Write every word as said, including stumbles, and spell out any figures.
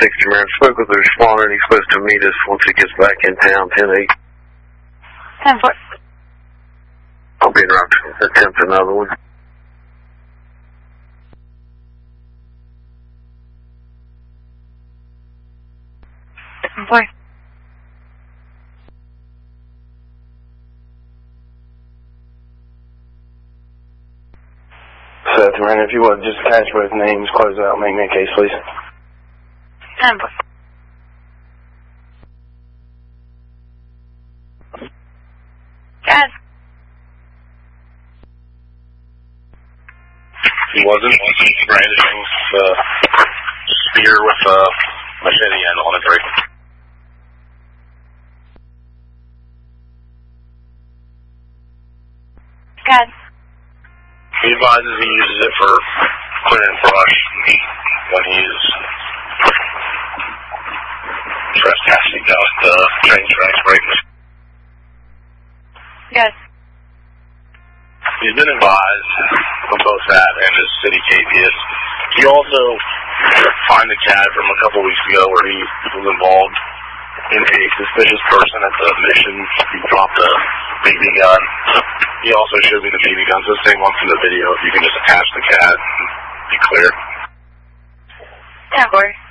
sixty man. Spoke with the responder and he's supposed to meet us once he gets back in town, ten eight. ten four. I'll be around to attempt another one. ten four. Seth, man, if you would just catch both names, close out, make me a case, please. ten four. Guys. He wasn't brandishing the spear with a machete handle on it, right? Guys. He advises he uses it for clearing brush when he's trespassing down at the train tracks, right? Guys. He's been advised from both that and his city K P S. He also fined a cat from a couple weeks ago where he was involved in a suspicious person at the mission. He dropped a B B gun. He also showed me the B B gun, so same one from the video. If you can just attach the cat, be clear. ten four.